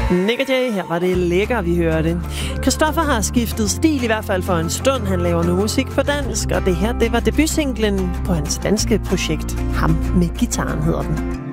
Nick Jay, her var det lækker, vi hørte. Christoffer har skiftet stil, i hvert fald for en stund. Han laver nu musik på dansk, og det her, det var debutsinglen på hans danske projekt. Ham med gitaren hedder den.